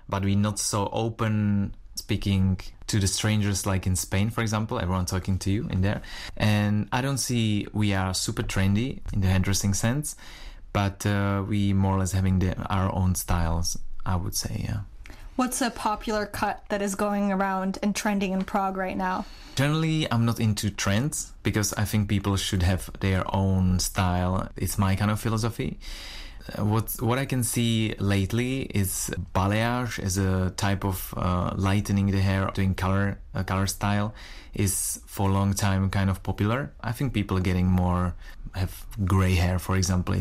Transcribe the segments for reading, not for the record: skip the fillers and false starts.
but we're not so open speaking to the strangers like in Spain, for example, everyone talking to you in there. And I don't see we are super trendy in the hairdressing sense, but we more or less having our own styles, I would say, yeah. What's a popular cut that is going around and trending in Prague right now? Generally, I'm not into trends because I think people should have their own style. It's my kind of philosophy. What I can see lately is balayage as a type of lightening the hair, doing color style is for a long time kind of popular. I think people are getting more, have gray hair, for example.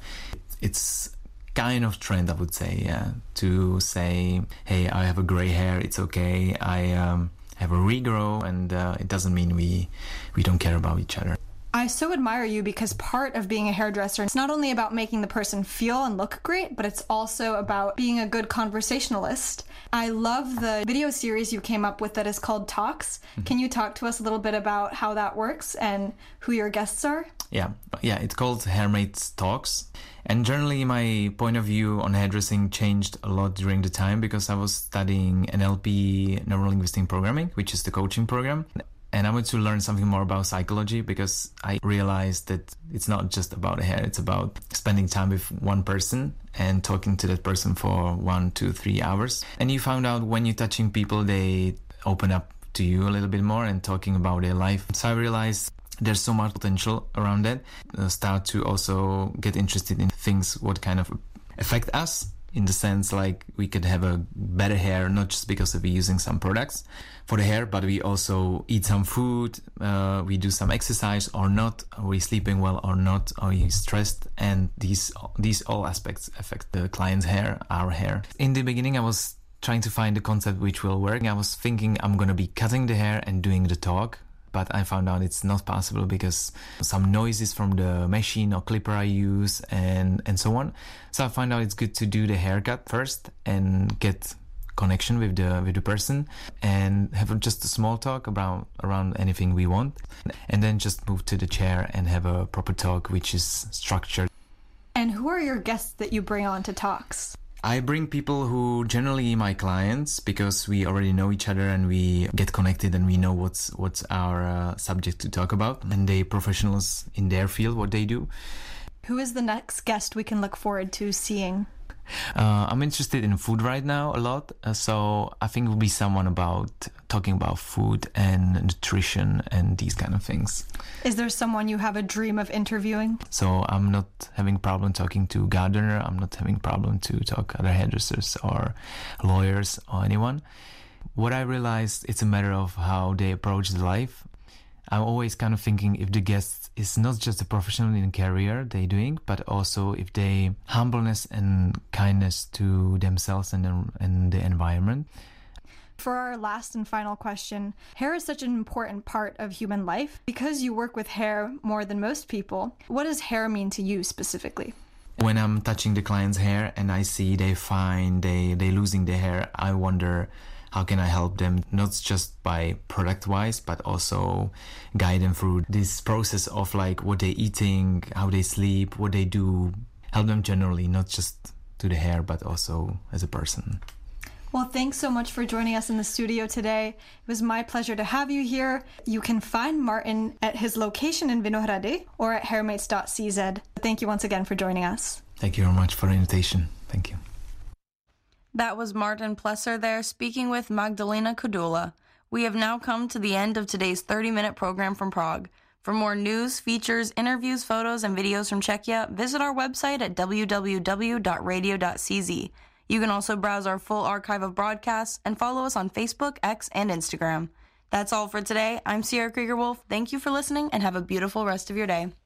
It's kind of trend, I would say, yeah, to say, hey, I have a gray hair, it's okay. I have a regrow, and it doesn't mean we don't care about each other. I so admire you because part of being a hairdresser, it's not only about making the person feel and look great, but it's also about being a good conversationalist. I love the video series you came up with that is called Talks. Can you talk to us a little bit about how that works and who your guests are? Yeah, it's called Hairmate Talks. And generally my point of view on hairdressing changed a lot during the time because I was studying NLP, Neuro-Linguistic Programming, which is the coaching program. And I wanted to learn something more about psychology because I realized that it's not just about hair, it's about spending time with one person and talking to that person for 1, 2, 3 hours. And you found out when you're touching people, they open up to you a little bit more and talking about their life. So I realized there's so much potential around that. Start to also get interested in things what kind of affect us, in the sense like we could have a better hair, not just because of using some products for the hair, but we also eat some food, we do some exercise or not, are we sleeping well or not, are we stressed, and these all aspects affect the client's hair, our hair. In the beginning I was trying to find the concept which will work. I was thinking I'm gonna be cutting the hair and doing the talk, but I found out it's not possible because some noises from the machine or clipper I use and so on. So I found out it's good to do the haircut first and get connection with the person and have just a small talk around anything we want, and then just move to the chair and have a proper talk which is structured. And who are your guests that you bring on to talks? I bring people who generally my clients because we already know each other and we get connected and we know what's our subject to talk about, and they professionals in their field, what they do. Who is the next guest we can look forward to seeing? I'm interested in food right now a lot, so I think it will be someone talking about food and nutrition and these kind of things. Is there someone you have a dream of interviewing? So I'm not having problem talking to gardener, I'm not having problem to talk other hairdressers or lawyers or anyone. What I realized, it's a matter of how they approach the life. I'm always kind of thinking if the guest is not just a professional in career they're doing, but also if they humbleness and kindness to themselves and the environment. For our last and final question, hair is such an important part of human life. Because you work with hair more than most people, what does hair mean to you specifically? When I'm touching the client's hair and I see they losing their hair, I wonder, how can I help them, not just by product-wise, but also guide them through this process of like what they're eating, how they sleep, what they do, help them generally, not just to the hair, but also as a person. Well, thanks so much for joining us in the studio today. It was my pleasure to have you here. You can find Martin at his location in Vinohrady or at hairmates.cz. Thank you once again for joining us. Thank you very much for the invitation. Thank you. That was Martin Plesser there speaking with Magdalena Kodula. We have now come to the end of today's 30-minute program from Prague. For more news, features, interviews, photos, and videos from Czechia, visit our website at www.radio.cz. You can also browse our full archive of broadcasts and follow us on Facebook, X, and Instagram. That's all for today. I'm Sierra Krieger-Wolf. Thank you for listening and have a beautiful rest of your day.